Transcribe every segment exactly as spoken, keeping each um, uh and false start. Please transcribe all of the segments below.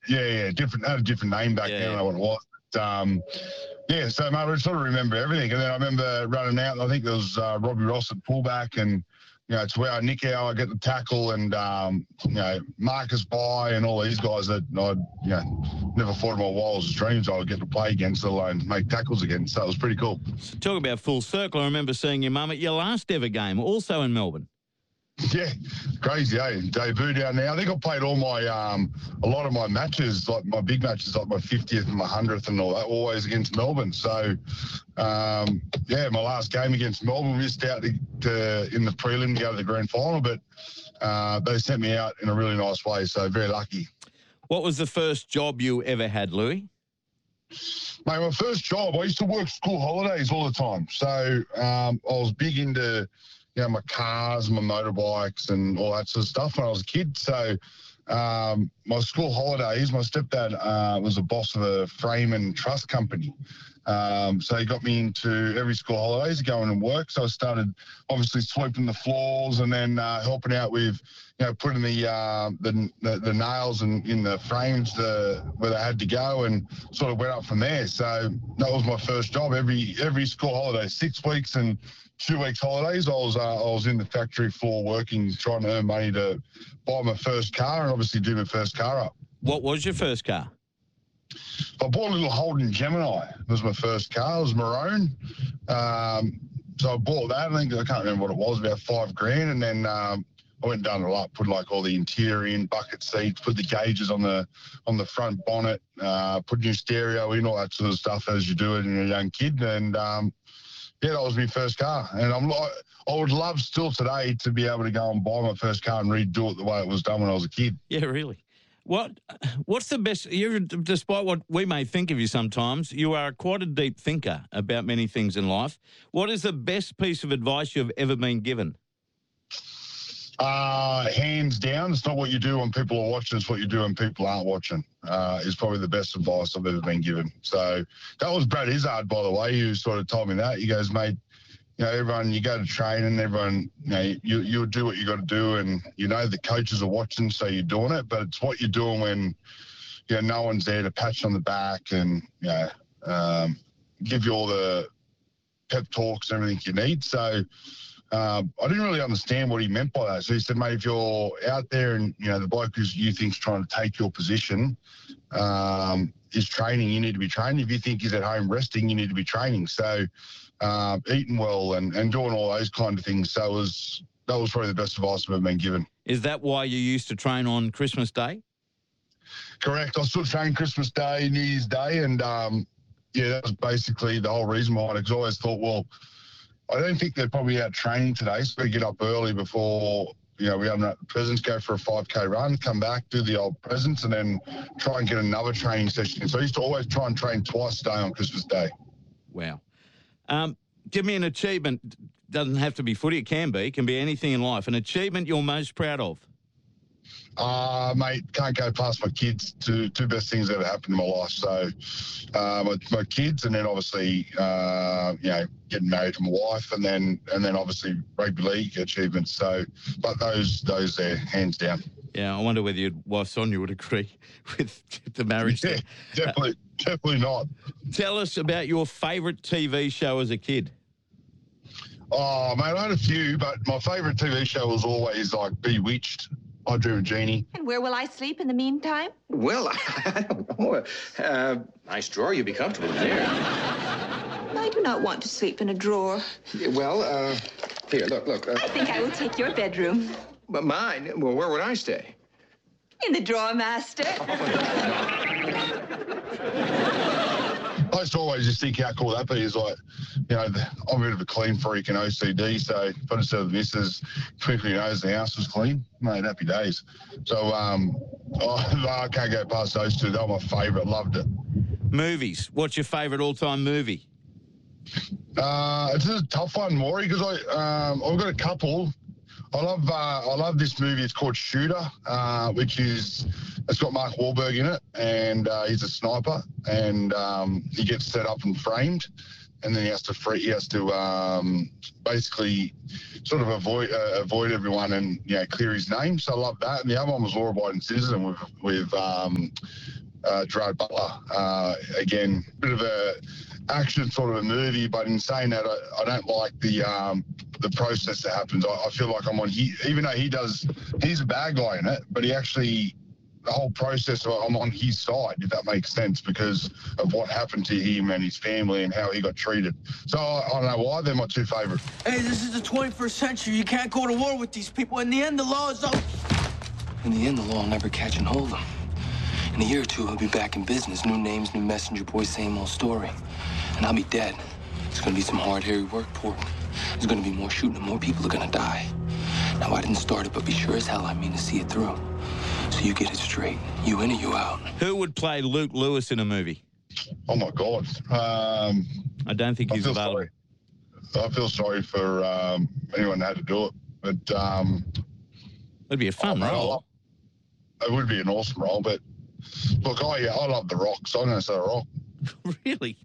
Yeah, yeah, different, had a different name back Yeah, then. I yeah. don't know what it was. But, um, yeah, so, mate, I sort of remember everything. And then I remember running out, and I think there was uh, Robbie Ross at fullback, and, you know, it's where I nick out, I get the tackle, and, um, you know, Marcus By and all these guys that I'd, you know, never thought in my wildest dreams I would get to play against, let alone make tackles again. So it was pretty cool. So talk about full circle. I remember seeing your mum at your last ever game, also in Melbourne. Yeah, crazy, eh? Debut down there. I think I played all my, um, a lot of my matches, like my big matches, like my fiftieth and my hundredth and all that, always against Melbourne. So, um, yeah, my last game against Melbourne, missed out to, to in the prelim to go to the grand final, but uh, they sent me out in a really nice way. So very lucky. What was the first job you ever had, Louis? Mate, my first job, I used to work school holidays all the time. So um, I was big into, you know, my cars, my motorbikes and all that sort of stuff when I was a kid. So um, my school holidays, my stepdad uh, was a boss of a frame and truss company. Um, so he got me into every school holidays going and work. So I started obviously sweeping the floors and then uh, helping out with, you know, putting the uh, the, the the nails in, in the frames the, where they had to go, and sort of went up from there. So that was my first job. Every every school holiday, six weeks and two weeks holidays, I was uh, I was in the factory floor working, trying to earn money to buy my first car and obviously do my first car up. What was your first car? I bought a little Holden Gemini. It was my first car. It was maroon. Um, so I bought that. I think I can't remember what it was, about five grand. And then um, I went down a lot, put like all the interior in, bucket seats, put the gauges on the on the front bonnet, uh, put new stereo in, all that sort of stuff as you do it when you're a young kid. And um, yeah, that was my first car. And I'm like, I would love still today to be able to go and buy my first car and redo it the way it was done when I was a kid. Yeah, really. What What's the best? You, despite what we may think of you sometimes, you are quite a deep thinker about many things in life. What is the best piece of advice you've ever been given? Uh, hands down, it's not what you do when people are watching, it's what you do when people aren't watching, uh, is probably the best advice I've ever been given. So that was Brad Izzard, by the way, who sort of told me that. He goes, mate, you know, everyone, you go to training, everyone, you know, you, you'll do what you got to do, and, you know, the coaches are watching, so you're doing it, but it's what you're doing when, you know, no one's there to pat you on the back and, you know, um, give you all the pep talks and everything you need. So um, I didn't really understand what he meant by that. So he said, mate, if you're out there and, you know, the bloke who you think's trying to take your position um, is training, you need to be training. If you think he's at home resting, you need to be training. So uh, eating well and, and doing all those kind of things. So it was, that was probably the best advice I've ever been given. Is that why you used to train on Christmas Day? Correct. I still train Christmas Day, New Year's Day, and um, yeah, that was basically the whole reason behind it. Because I always thought, well, I don't think they're probably out training today, so we get up early before, you know, we have presents, go for a five K run, come back, do the old presents, and then try and get another training session. So I used to always try and train twice a day on Christmas Day. Wow. Um, give me an achievement. Doesn't have to be footy. It can be. It can be anything in life. An achievement you're most proud of. Uh, mate, can't go past my kids. Two two best things that ever happened in my life. So uh, my, my kids, and then obviously, uh, you know, getting married to my wife, and then and then obviously rugby league achievements. So, but those those there, hands down. Yeah, I wonder whether your wife Sonia would agree with the marriage Yeah, thing. definitely, uh, definitely not. Tell us about your favourite T V show as a kid. Oh, mate, I had a few, but my favourite T V show was always like Bewitched. I Drew a Genie. And where will I sleep in the meantime? Well, I don't know. Uh, nice drawer. You'll be comfortable in there. I do not want to sleep in a drawer. Yeah, well, uh, here, look, look. Uh, I think I will take your bedroom. But mine? Well, where would I stay? In the drawer, master. I used to always just think how cool that be is like, you know, the, I'm a bit of a clean freak and O C D, so if I just said the missus quickly knows the house was clean, mate, happy days. So um, I, I can't go past those two. They were my favourite. Loved it. Movies. What's your favourite all-time movie? Uh, it's a tough one, Maury, because I um, I've got a couple. I love uh, I love this movie. It's called Shooter, uh, which is it's got Mark Wahlberg in it, and uh, he's a sniper, and um, he gets set up and framed, and then he has to free, he has to um, basically sort of avoid uh, avoid everyone and you know clear his name. So I love that. And the other one was Law Abiding Citizen with with um, uh, Gerard Butler. Uh, again, bit of a action sort of a movie, but in saying that, I, I don't like the um, the process that happens. I, I feel like I'm on, he, even though he does, he's a bad guy in it, but he actually, the whole process, I'm on his side, if that makes sense, because of what happened to him and his family and how he got treated. So I, I don't know why, they're my two favourite. Hey, this is the twenty-first century. You can't go to war with these people. In the end, the law is up. In the end, the law will never catch and hold him. In a year or two, he'll be back in business. New names, new messenger boys, same old story. And I'll be dead. It's gonna be some hard, hairy work, Port. There's gonna be more shooting and more people are gonna die. Now, I didn't start it, but be sure as hell I mean to see it through. So you get it straight. You in or you out. Who would play Luke Lewis in a movie? Oh, my God. Um, I don't think I he's feel available. sorry. I feel sorry for um, anyone that had to do it. But um, It'd be a fun oh, man, I role. love- it would be an awesome role. But look, I, I love The Rock, so I'm going to say The Rock. Really?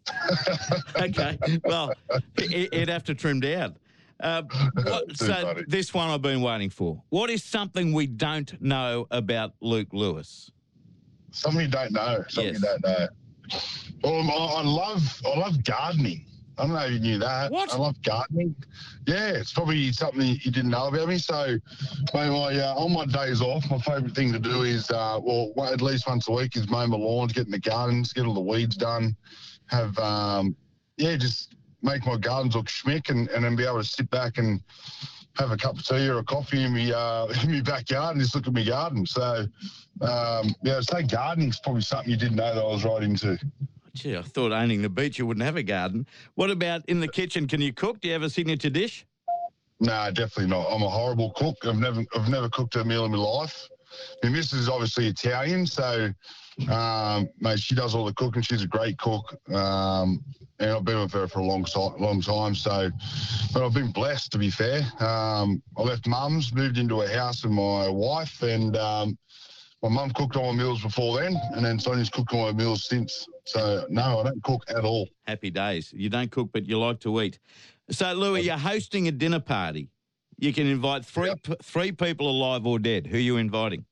Okay. Well, he- he'd have to trim down. Uh, what- Too so funny. this one I've been waiting for. What is something we don't know about Luke Lewis? Something you don't know. Something Yes. you don't know. Well, I, I love I love gardening. I don't know if you knew that. What? I love gardening. Yeah, it's probably something you didn't know about me. So, mate, my, uh, on my days off, my favourite thing to do is, uh, well, at least once a week, is mow my lawns, get in the gardens, get all the weeds done, have, um, yeah, just make my gardens look schmick, and, and then be able to sit back and have a cup of tea or a coffee in my, uh, in my backyard and just look at my garden. So, um, yeah, I'd say gardening is probably something you didn't know that I was right into. Gee, I thought owning the beach you wouldn't have a garden. What about in the kitchen? Can you cook? Do you have a signature dish? No, definitely not. I'm a horrible cook. I've never, I've never cooked a meal in my life. My missus is obviously Italian, so, um, mate, she does all the cooking. She's a great cook, um, and I've been with her for a long, si- long time. So, but I've been blessed, to be fair. Um, I left mum's, moved into a house with my wife, and um, my mum cooked all my meals before then, and then Sonia's cooked all my meals since. So, no, I don't cook at all. Happy days. You don't cook, but you like to eat. So, Louis, you're hosting a dinner party. You can invite three Yep. p- three people alive or dead. Who are you inviting?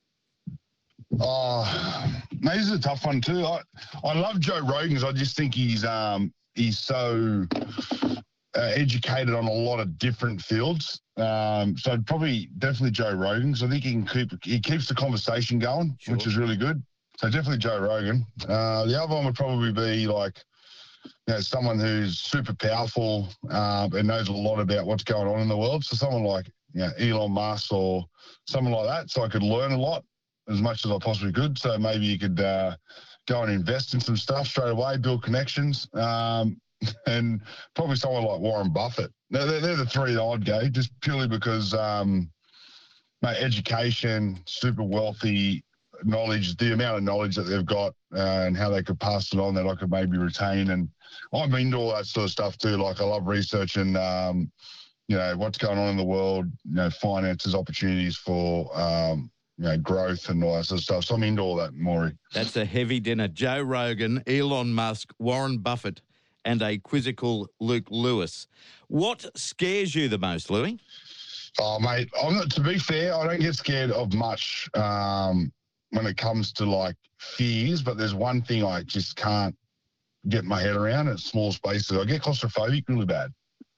Oh, mate, this is a tough one too. I, I love Joe Rogan's. I just think he's um he's so uh, educated on a lot of different fields. Um, so probably definitely Joe Rogan's. I think he can keep he keeps the conversation going, Sure. which is really good. So definitely Joe Rogan. Uh, the other one would probably be like, you know, someone who's super powerful uh, and knows a lot about what's going on in the world. So someone like, you know, Elon Musk or someone like that. So I could learn a lot as much as I possibly could. So maybe you could uh, go and invest in some stuff straight away, build connections, um, and probably someone like Warren Buffett. They're, they're, they're the three that I'd go, just purely because, um, mate, education, super wealthy, knowledge, the amount of knowledge that they've got uh, and how they could pass it on that I could maybe retain. And I'm into all that sort of stuff too. Like I love researching, um, you know, what's going on in the world, you know, finances, opportunities for, um, you know, growth and all that sort of stuff. So I'm into all that, Maury. That's a heavy dinner. Joe Rogan, Elon Musk, Warren Buffett, and a quizzical Luke Lewis. What scares you the most, Louis? Oh, mate, I'm not, to be fair, I don't get scared of much um, when it comes to like fears, but there's one thing I just can't get my head around. It's small spaces. I get claustrophobic really bad.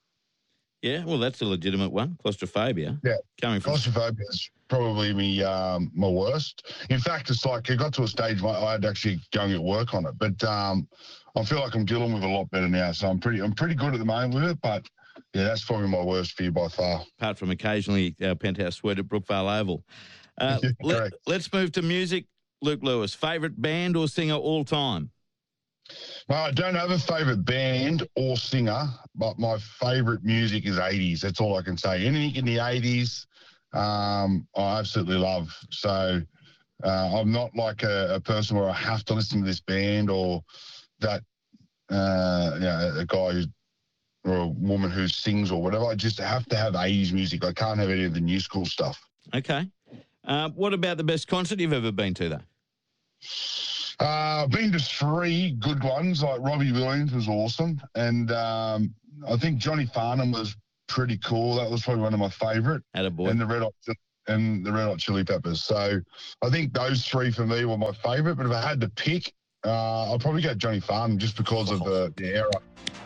Yeah, well, that's a legitimate one. Claustrophobia. Yeah. Coming from. Claustrophobia is probably me, um, my worst. In fact, it's like it got to a stage where I had to actually go and get work on it. But um, I feel like I'm dealing with it a lot better now. So I'm pretty, I'm pretty good at the moment with it. But yeah, that's probably my worst fear by far. Apart from occasionally our penthouse suite at Brookvale Oval. Uh, let, Correct. let's move to music. Luke Lewis, favourite band or singer all time? Well, I don't have a favourite band or singer, but my favourite music is eighties. That's all I can say. Anything in the eighties, um, I absolutely love. So uh, I'm not like a, a person where I have to listen to this band or that, uh, you know, a guy who's, or a woman who sings or whatever. I just have to have eighties music. I can't have any of the new school stuff. Okay. Uh, what about the best concert you've ever been to, though? Uh, I've been to three good ones. Like Robbie Williams was awesome, and um, I think Johnny Farnham was pretty cool. That was probably one of my favourite. Attaboy. And the Red Hot, and the Red Hot Chili Peppers. So I think those three for me were my favourite. But if I had to pick, uh, I'd probably go Johnny Farnham just because of the, the era.